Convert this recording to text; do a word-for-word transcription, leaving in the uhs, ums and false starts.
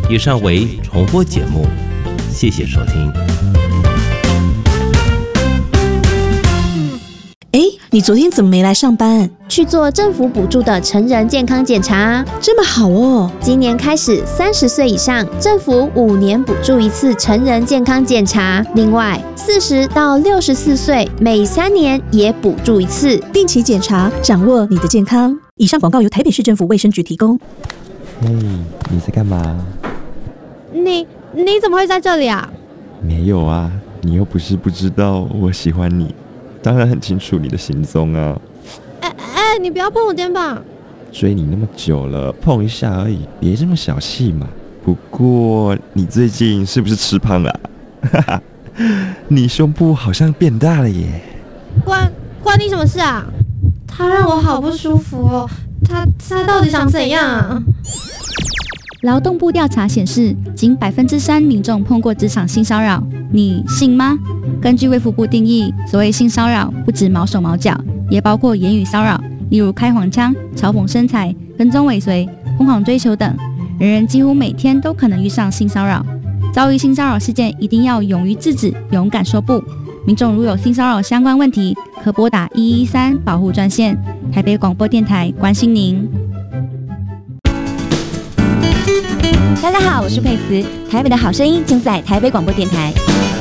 以上为重播节目，谢谢收听。 哎，你昨天怎么没来上班？ 去做政府补助的成人健康检查。 这么好哦！ 今年开始，三十岁以上，政府五年补助一次成人健康检查。另外，四十到六十四岁，每三年也补助一次， 定期检查，掌握你的健康。以上广告由台北市政府卫生局提供。 嘿，你在干嘛？ 你你怎么会在这里啊？ 没有啊，你又不是不知道我喜欢你，当然很清楚你的行踪啊。 哎哎，你不要碰我肩膀！ 追你那么久了，碰一下而已，别这么小气嘛。不过你最近是不是吃胖了啊？哈哈，你胸部好像变大了耶。 关关你什么事啊？他让我好不舒服哦。他他到底想怎样啊？ 劳动部调查显示，仅百分之三民众碰过职场性骚扰，你信吗？根据卫福部定义，所谓性骚扰不止毛手毛脚，也包括言语骚扰，例如开黄腔、嘲讽身材、跟踪尾随、疯狂追求等。人人几乎每天都可能遇上性骚扰，遭遇性骚扰事件一定要勇于制止，勇敢说不。民众如有性骚扰相关问题，可拨打一一三保护专线。台北广播电台关心您。 大家好，我是佩慈，台北的好声音尽在台北广播电台。